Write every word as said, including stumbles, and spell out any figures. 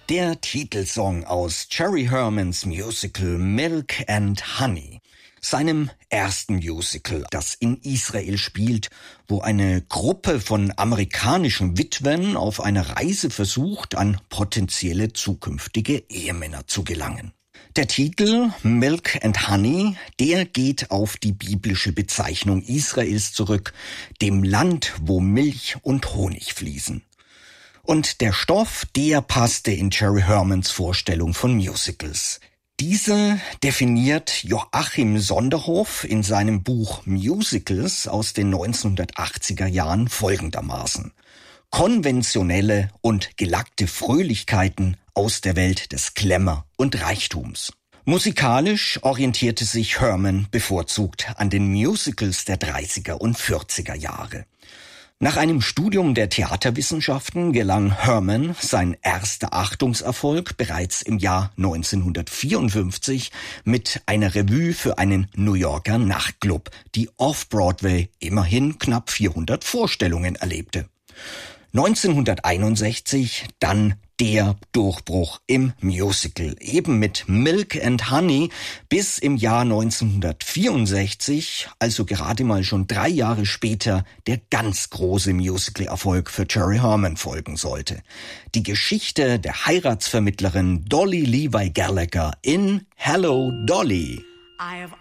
Der Titelsong aus Jerry Hermans Musical Milk and Honey, seinem ersten Musical, das in Israel spielt, wo eine Gruppe von amerikanischen Witwen auf einer Reise versucht, an potenzielle zukünftige Ehemänner zu gelangen. Der Titel Milk and Honey, der geht auf die biblische Bezeichnung Israels zurück, dem Land, wo Milch und Honig fließen. Und der Stoff, der passte in Jerry Hermans Vorstellung von Musicals. Diese definiert Joachim Sonderhoff in seinem Buch Musicals aus den neunzehnhundertachtziger Jahren folgendermaßen: konventionelle und gelackte Fröhlichkeiten aus der Welt des Glamour und Reichtums. Musikalisch orientierte sich Herman bevorzugt an den Musicals der dreißiger und vierziger Jahre. Nach einem Studium der Theaterwissenschaften gelang Herman sein erster Achtungserfolg bereits im Jahr neunzehnhundertvierundfünfzig mit einer Revue für einen New Yorker Nachtclub, die Off-Broadway immerhin knapp vierhundert Vorstellungen erlebte. neunzehnhunderteinundsechzig dann der Durchbruch im Musical, eben mit Milk and Honey, bis im Jahr neunzehnhundertvierundsechzig, also gerade mal schon drei Jahre später, der ganz große Musical-Erfolg für Jerry Herman folgen sollte. Die Geschichte der Heiratsvermittlerin Dolly Levi Gallagher in Hello, Dolly. I have